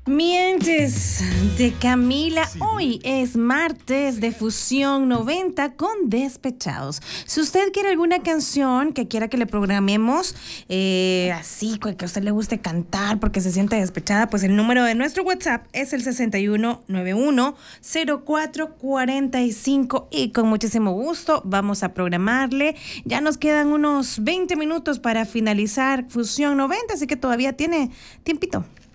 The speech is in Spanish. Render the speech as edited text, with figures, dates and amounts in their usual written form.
Mientes de Camila. Hoy es martes de Fusión 90 con Despechados. Si usted quiere alguna canción que quiera que le programemos, así que a usted le guste cantar porque se siente despechada, pues el número de nuestro WhatsApp es el 6191-0445 y con muchísimo gusto vamos a programarle. Ya nos quedan unos 20 minutos para finalizar Fusión 90, así que todavía tiene tiempito.